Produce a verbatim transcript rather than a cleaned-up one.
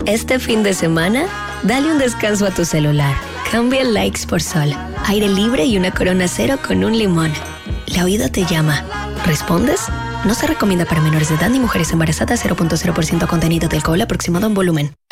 Este fin de semana, dale un descanso a tu celular. Cambia likes por sol, aire libre y una corona cero con un limón. La vida te llama. ¿Respondes? No se recomienda para menores de edad ni mujeres embarazadas. Cero punto cero por ciento contenido de alcohol aproximado en volumen.